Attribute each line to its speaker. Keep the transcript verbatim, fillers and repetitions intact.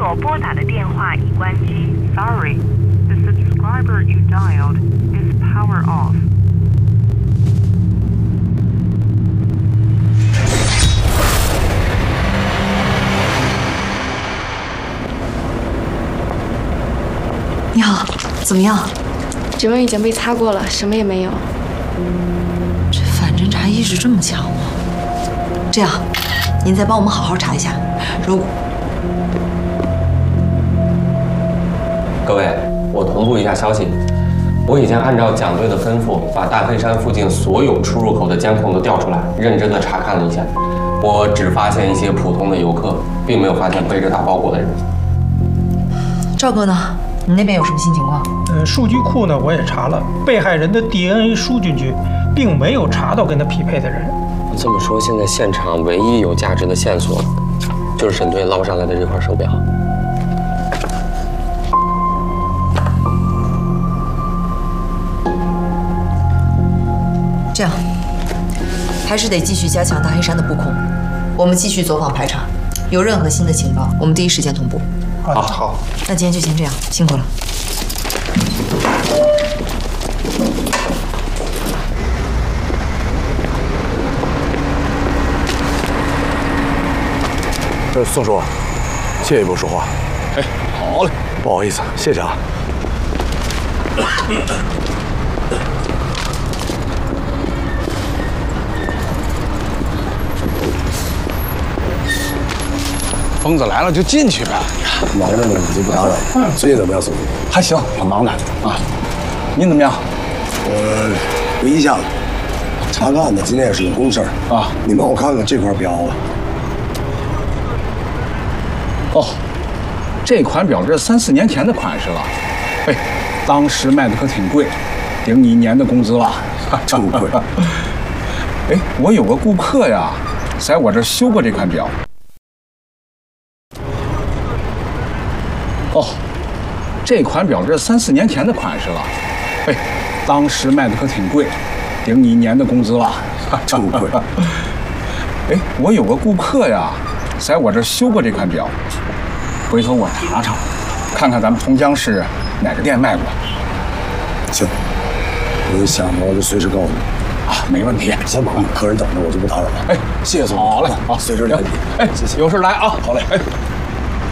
Speaker 1: 所拨打的电话已关机。Sorry, the subscriber you dialed is power off.
Speaker 2: 你好，怎么样？
Speaker 3: 指纹已经被擦过了，什么也没有。
Speaker 2: 这反侦查意识这么强吗？这样，您再帮我们好好查一下。如果……
Speaker 4: 各位，我同步一下消息。我已经按照蒋队的吩咐，把大黑山附近所有出入口的监控都调出来，认真的查看了一下。我只发现一些普通的游客，并没有发现背着大包裹的人。
Speaker 2: 赵哥呢？你那边有什么新情况？
Speaker 5: 呃，数据库呢，我也查了，被害人的 D N A 输进去，并没有查到跟他匹配的人。
Speaker 4: 这么说，现在现场唯一有价值的线索，就是沈队捞上来的这块手表。
Speaker 2: 这样，还是得继续加强大黑山的布控。我们继续走访排查，有任何新的情报，我们第一时间同步。
Speaker 5: 好，好。
Speaker 2: 那今天就先这样，辛苦了。
Speaker 6: 呃，宋叔，借一步说话。
Speaker 7: 哎，好嘞，
Speaker 6: 不好意思，谢谢啊。
Speaker 7: 疯子来了就进去呗。
Speaker 6: 忙着呢，我就不打扰了。最近怎么样，宋叔？
Speaker 7: 还行，挺忙的啊。您怎么样？
Speaker 6: 我回一下子。查看呢，今天也是个公事儿
Speaker 7: 啊。
Speaker 6: 你帮我看看这块表啊。
Speaker 7: 哦，这款表这三四年前的款式了。哎，当时卖的可挺贵，顶你一年的工资了。
Speaker 6: 这么贵？
Speaker 7: 哎，我有个顾客呀，在我这儿修过这款表。哦，这款表这三四年前的款式了。哎，当时卖的可挺贵，顶你一年的工资了。
Speaker 6: 这么贵？
Speaker 7: 哎，我有个顾客呀，在我这儿修过这款表，回头我查查，看看咱们同江市哪个店卖过。
Speaker 6: 行，我有想法我就随时告诉你。
Speaker 7: 啊，没问题。
Speaker 6: 先忙，客人等着，我就不打扰了。
Speaker 7: 哎，
Speaker 6: 谢谢宋叔。
Speaker 7: 好嘞，好，
Speaker 6: 随时联系。
Speaker 7: 哎，
Speaker 6: 谢谢。
Speaker 7: 有事来啊。
Speaker 6: 好嘞。
Speaker 7: 哎。